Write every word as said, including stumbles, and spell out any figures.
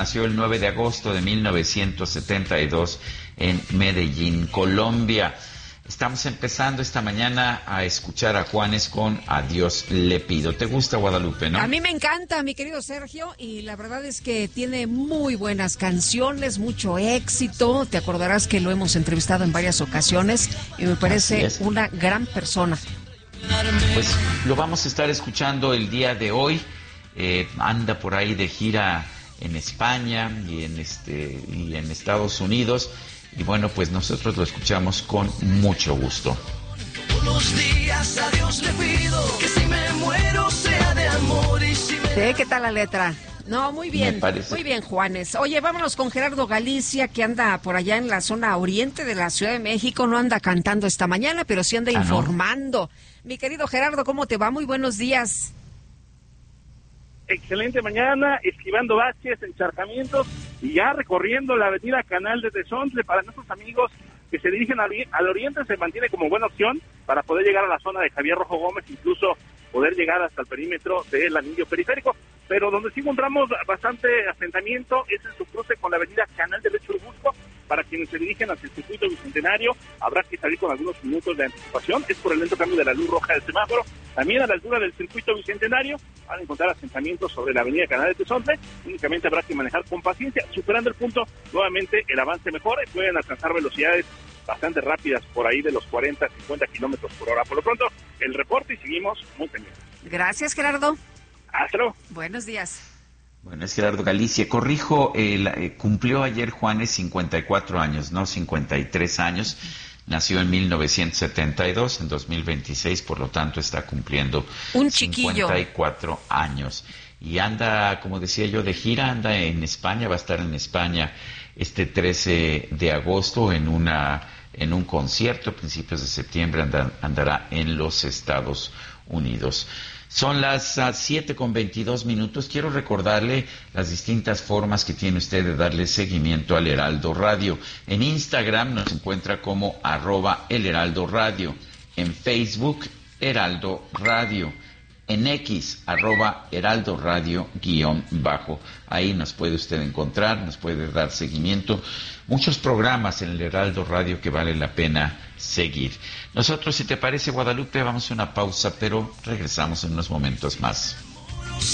Nació el nueve de agosto de mil novecientos setenta y dos en Medellín, Colombia. Estamos empezando esta mañana a escuchar a Juanes con A Dios le pido. ¿Te gusta, Guadalupe, no? A mí me encanta, mi querido Sergio, y la verdad es que tiene muy buenas canciones, mucho éxito. Te acordarás que lo hemos entrevistado en varias ocasiones y me parece una gran persona. Pues lo vamos a estar escuchando el día de hoy. Eh, anda por ahí de gira en España y en este y en Estados Unidos, y bueno, pues nosotros lo escuchamos con mucho gusto. Todos los días a Dios le pido que si me muero sea de amor y si me... ¿Sí? ¿Qué tal la letra? No, muy bien, muy bien, Juanes. Oye, vámonos con Gerardo Galicia, que anda por allá en la zona oriente de la Ciudad de México. No anda cantando esta mañana, pero sí anda ah, informando. ¿No? Mi querido Gerardo, ¿cómo te va? Muy buenos días. Excelente mañana, esquivando baches, encharcamientos y ya recorriendo la avenida Canal de Tezontle. Para nuestros amigos que se dirigen al, al oriente, se mantiene como buena opción para poder llegar a la zona de Javier Rojo Gómez, incluso poder llegar hasta el perímetro del anillo periférico. Pero donde sí encontramos bastante asentamiento es en su cruce con la avenida Canal del Churubusco. Para quienes se dirigen hacia el circuito bicentenario, habrá que salir con algunos minutos de anticipación. Es por el lento cambio de la luz roja del semáforo. También a la altura del circuito bicentenario van a encontrar asentamientos sobre la avenida Canal de Tezontle. Únicamente habrá que manejar con paciencia. Superando el punto, nuevamente el avance mejora y pueden alcanzar velocidades bastante rápidas, por ahí de los cuarenta, cincuenta kilómetros por hora. Por lo pronto, el reporte y seguimos muy pendientes. Gracias, Gerardo. Hasta luego. Buenos días. Bueno, es Gerardo Galicia. Corrijo, eh, eh, cumplió ayer Juanes cincuenta y cuatro años, no cincuenta y tres años. Nació en mil novecientos setenta y dos, en dos mil veintiséis, por lo tanto está cumpliendo un chiquillo. cincuenta y cuatro años. Y anda, como decía yo, de gira, anda en España, va a estar en España este trece de agosto en una en un concierto. A principios de septiembre anda, andará en los Estados Unidos. Son las siete con veintidós minutos. Quiero recordarle las distintas formas que tiene usted de darle seguimiento al Heraldo Radio. En Instagram nos encuentra como arroba el Heraldo Radio. En Facebook, Heraldo Radio. En X, arroba Heraldo Radio guión bajo. Ahí nos puede usted encontrar, nos puede dar seguimiento. Muchos programas en el Heraldo Radio que vale la pena seguir. Nosotros, si te parece, Guadalupe, vamos a una pausa, pero regresamos en unos momentos más.